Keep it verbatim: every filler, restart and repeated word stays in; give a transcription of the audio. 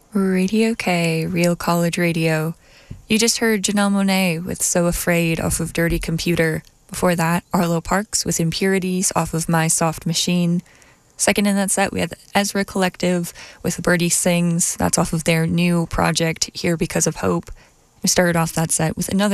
Radio K, Real College Radio. You just heard Janelle Monáe with So Afraid off of Dirty Computer. Before that, Arlo Parks with Impurities off of My Soft Machine. Second in that set, we had Ezra Collective with Birdie Sings. That's off of their new project, Here Because of Hope. We started off that set with another